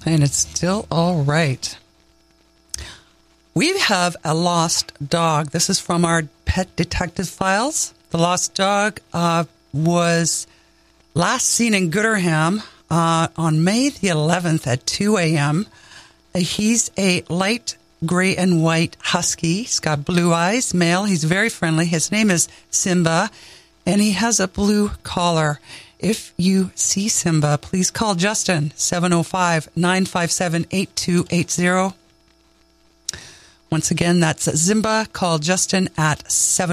And it's still all right. We have a lost dog. This is from our Pet Detective Files. The lost dog was last seen in Gooderham on May the 11th at 2 a.m. He's a light gray and white husky. He's got blue eyes, male. He's very friendly. His name is Simba, and he has a blue collar. If you see Simba, please call Justin, 705-957-8280. Once again, that's Simba. Call Justin at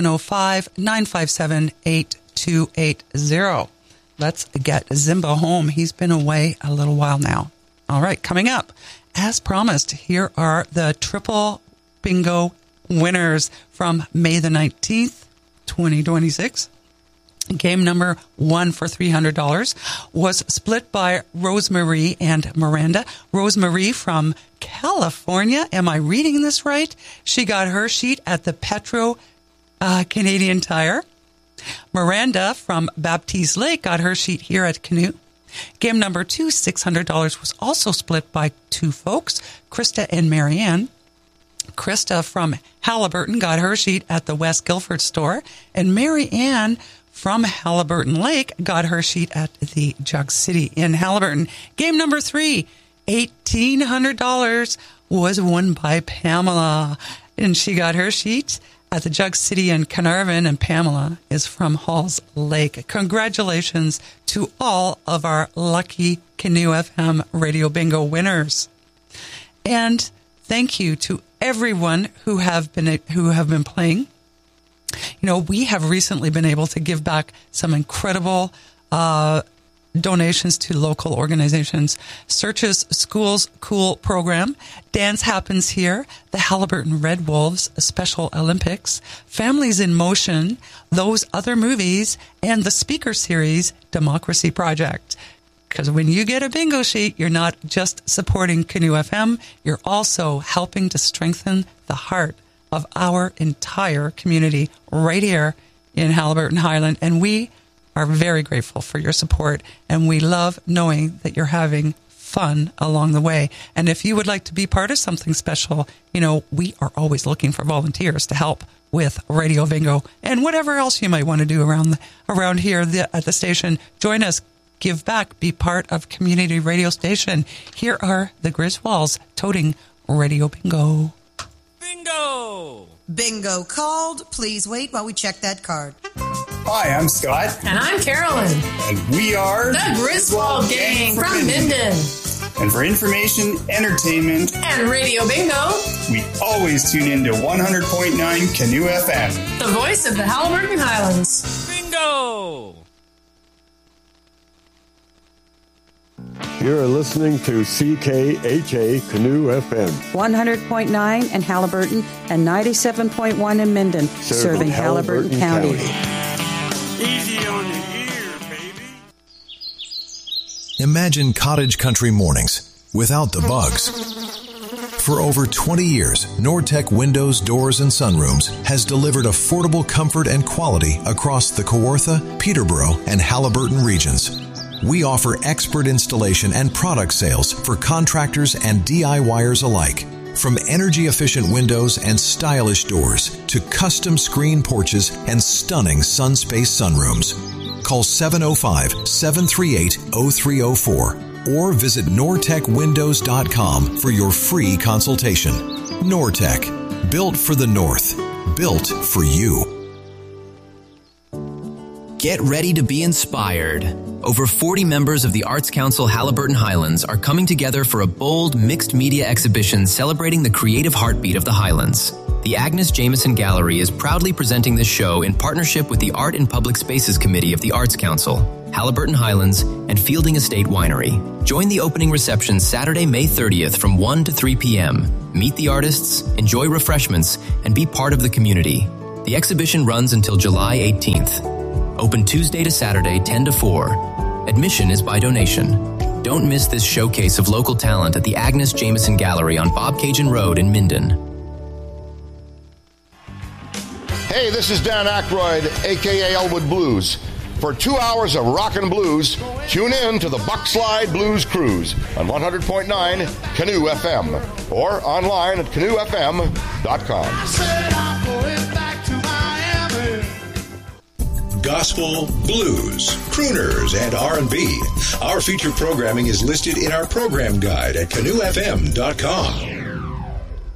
705-957-8280. Let's get Simba home. He's been away a little while now. All right, coming up, as promised, here are the triple bingo winners from May the 19th, 2026. Game number 1 for $300 was split by Rosemary and Miranda. Rosemary from California. Am I reading this right? She got her sheet at the Petro Canadian Tire. Miranda from Baptiste Lake got her sheet here at Canoe. Game number 2, $600, was also split by two folks, Krista and Marianne. Krista from Haliburton got her sheet at the West Guilford store, and Marianne from Haliburton Lake got her sheet at the Jug City in Haliburton. Game number 3, $1,800, was won by Pamela, and she got her sheet at the Jug City in Carnarvon, and Pamela is from Halls Lake. Congratulations to all of our lucky Canoe FM Radio Bingo winners. And thank you to everyone who have been playing. You know, we have recently been able to give back some incredible donations to local organizations. Search's Schools Cool program, Dance Happens Here, the Haliburton Red Wolves Special Olympics, Families in Motion, Those Other Movies, and the speaker series Democracy Project. Because when you get a bingo sheet, you're not just supporting Canoe FM, you're also helping to strengthen the heart of our entire community right here in Haliburton Highland. And we are very grateful for your support, and we love knowing that you're having fun along the way. And if you would like to be part of something special, you know, we are always looking for volunteers to help with Radio Bingo and whatever else you might want to do around here at the station. Join us, give back, be part of community radio station. Here are the Griswolds toting Radio Bingo. Bingo! Bingo called. Please wait while we check that card. Hi, I'm Scott. And I'm Carolyn. And we are the Griswold Gang from Minden. And for information, entertainment, and Radio Bingo, we always tune in to 100.9 Canoe FM. The voice of the Haliburton Highlands. Bingo! You're listening to CKHA Canoe FM. 100.9 in Haliburton and 97.1 in Minden, serving Haliburton County. Easy on the ear, baby. Imagine cottage country mornings without the bugs. For over 20 years, Nortec Windows, Doors, and Sunrooms has delivered affordable comfort and quality across the Kawartha, Peterborough, and Haliburton regions. We offer expert installation and product sales for contractors and DIYers alike. From energy-efficient windows and stylish doors to custom screen porches and stunning SunSpace sunrooms. Call 705-738-0304 or visit nortecwindows.com for your free consultation. Nortec, built for the North, built for you. Get ready to be inspired. Over 40 members of the Arts Council Haliburton Highlands are coming together for a bold mixed media exhibition celebrating the creative heartbeat of the Highlands. The Agnes Jameson Gallery is proudly presenting this show in partnership with the Art and Public Spaces Committee of the Arts Council, Haliburton Highlands, and Fielding Estate Winery. Join the opening reception Saturday, May 30th from 1 to 3 p.m. Meet the artists, enjoy refreshments, and be part of the community. The exhibition runs until July 18th. Open Tuesday to Saturday, 10 to 4. Admission is by donation. Don't miss this showcase of local talent at the Agnes Jameson Gallery on Bobcaygeon Road in Minden. Hey, this is Dan Aykroyd, a.k.a. Elwood Blues. For 2 hours of rock and blues, tune in to the Buckslide Blues Cruise on 100.9 Canoe FM or online at canoefm.com. Gospel, blues, crooners, and R&B. Our feature programming is listed in our program guide at canoefm.com.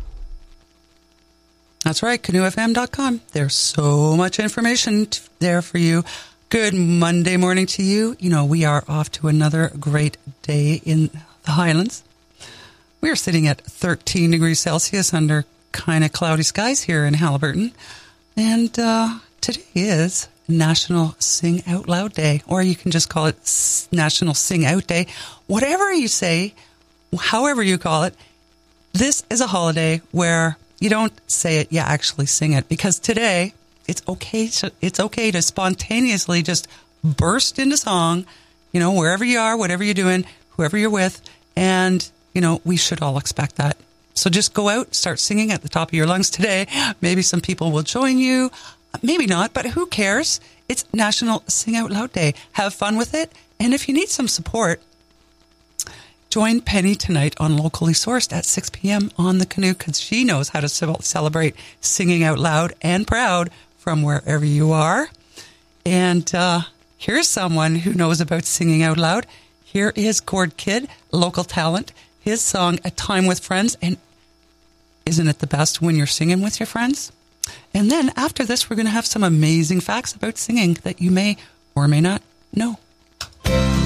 That's right, canoefm.com. There's so much information there for you. Good Monday morning to you. You know, we are off to another great day in the Highlands. We are sitting at 13 degrees Celsius under kind of cloudy skies here in Haliburton. And today is National Sing Out Loud Day, or you can just call it National Sing Out Day. Whatever you say, however you call it, this is a holiday where you don't say it, you actually sing it. Because today, it's okay to spontaneously just burst into song, you know, wherever you are, whatever you're doing, whoever you're with. And, you know, we should all expect that. So just go out, start singing at the top of your lungs today. Maybe some people will join you. Maybe not, but who cares? It's National Sing Out Loud Day. Have fun with it. And if you need some support, join Penny tonight on Locally Sourced at 6 p.m. on the Canoe, because she knows how to celebrate singing out loud and proud from wherever you are. And here's someone who knows about singing out loud. Here is Gord Kidd, local talent. His song, A Time with Friends. And isn't it the best when you're singing with your friends? And then after this, we're going to have some amazing facts about singing that you may or may not know.